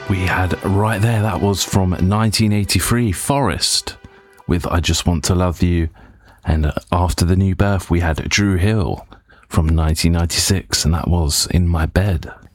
We had right there, that was from 1983, Forest with I Just Want to Love You. And after the New Birth, we had Drew Hill from 1996, and that was In My Bed.